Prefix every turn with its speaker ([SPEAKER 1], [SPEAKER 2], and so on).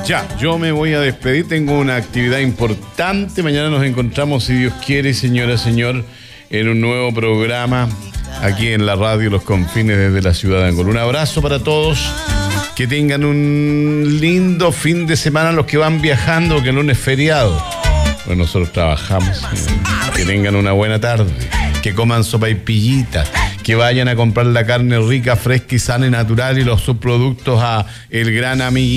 [SPEAKER 1] Ya, yo me voy a despedir, tengo una actividad importante. Mañana nos encontramos, si Dios quiere, señora, señor, en un nuevo programa aquí en la radio Los Confines desde la ciudad de Angol. Un abrazo para todos, que tengan un lindo fin de semana los que van viajando, que el lunes es feriado. Bueno, nosotros trabajamos. Que tengan una buena tarde, que coman sopaipillitas, que vayan a comprar la carne rica, fresca y sana y natural y los subproductos a El Gran Amiguito.